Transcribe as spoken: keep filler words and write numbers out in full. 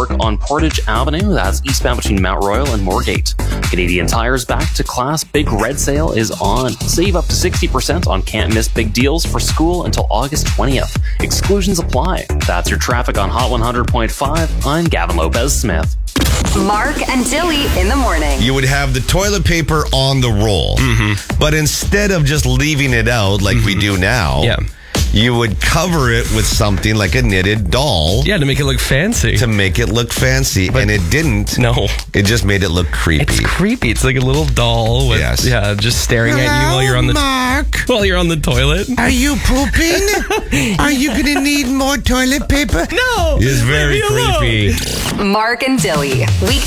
work on Portage Avenue. That's eastbound between Mount Royal and Moorgate. Canadian Tire's back to class. Big red sale is on. Save up to sixty percent on can't miss big deals for school until August twentieth. Exclusions apply. That's your traffic on Hot one hundred point five. I'm Gavin Lopez-Smith. Mark and Dilly in the morning. You would have the toilet paper on the roll, mm-hmm. but instead of just leaving it out like mm-hmm. we do now, yeah. you would cover it with something like a knitted doll. Yeah, to make it look fancy. To make it look fancy, but and it didn't. No. It just made it look creepy. It's creepy. It's like a little doll with, yes. yeah, just staring Hello, at you while you're on the Mark. while you're on the toilet. Are you pooping? Are you going to need more toilet paper? No. It's very creepy. Mark and Dilly. Week